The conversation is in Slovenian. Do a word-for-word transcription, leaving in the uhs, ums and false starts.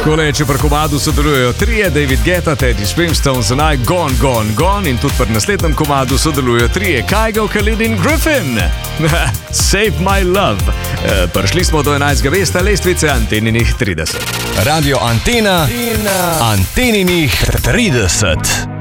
Takole, če pri komadu sodelujejo trije, David Guetta, Teddy Swinston, Zanaj, Gone, Gone, Gone in tudi pri naslednjem komadu sodelujejo trije, Kygo, Khalid in Griffin. Save my love. E, prišli smo do enajstega mesta lestvice Anteninih trideset. Radio Antena in Anteninih trideset.